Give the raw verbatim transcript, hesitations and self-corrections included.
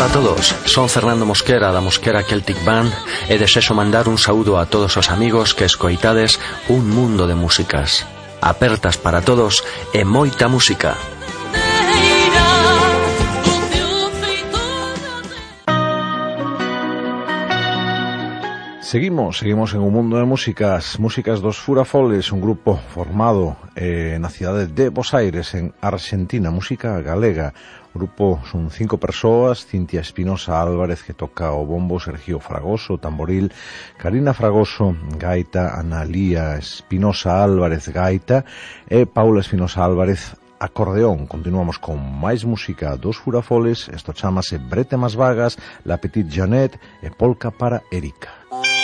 Ola a todos, son Fernando Mosquera da Mosquera Celtic Band e desexo mandar un saúdo a todos os amigos que escoitades un mundo de músicas apertas para todos e moita música. Seguimos, seguimos en un mundo de músicas, músicas dos Furafoles, un grupo formado eh, na cidade de Bos Aires, en Argentina, música galega. O grupo son cinco persoas: Cintia Espinosa Álvarez, que toca o bombo, Sergio Fragoso, tamboril, Karina Fragoso, gaita, Analía Espinosa Álvarez, gaita, e Paula Espinosa Álvarez, acordeón. Continuamos con máis música dos Furafoles. Isto chamase Brete Más Vagas, La Petite Jeanette e Polka para Erika.